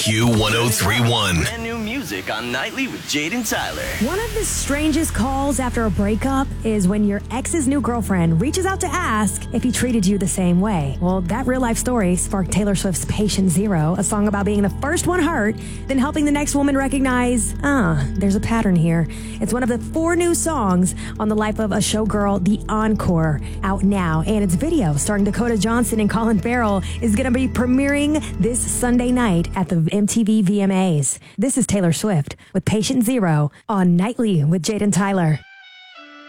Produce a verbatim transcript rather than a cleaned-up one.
Q one oh three point one. Brand new music on Nightly with Jade and Tyler. One of the strangest calls after a breakup is when your ex's new girlfriend reaches out to ask if he treated you the same way. Well, that real-life story sparked Taylor Swift's Patient Zero, a song about being the first one hurt, then helping the next woman recognize, ah, there's a pattern here. It's one of the four new songs on the life of a showgirl, The Encore, out now. And its video, starring Dakota Johnson and Colin Farrell, is going to be premiering this Sunday night at the M T V V M As. This is Taylor Swift with Patient Zero on Nightly with Jade and Tyler.